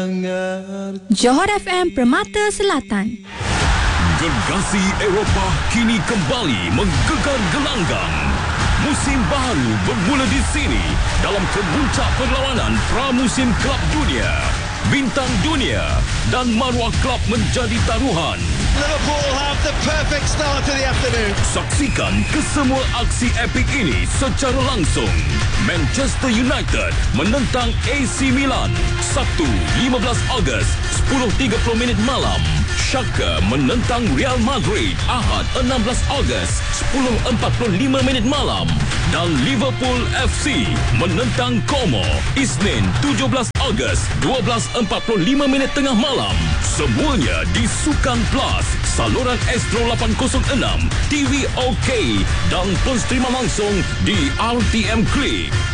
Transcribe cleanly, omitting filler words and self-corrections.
Johor FM Permata Selatan. Gergasi Eropah kini kembali menggegar gelanggang. Musim baru bermula di sini dalam kemuncak perlawanan Pramusim Kelab Dunia. Bintang Dunia dan maruah klub menjadi taruhan. Liverpool have the perfect start to the afternoon. Saksikan kesemua aksi epik ini secara langsung. Manchester United menentang AC Milan, Sabtu 15 Ogos 10.30 malam. Schalke menentang Real Madrid, Ahad 16 Ogos 10.45 malam. Dan Liverpool FC menentang Como, Isnin 17 Ogos 12.45 tengah malam. Semuanya di Sukan Plus, saluran Astro 806, TV OK dan pun streama langsung di RTM Klik.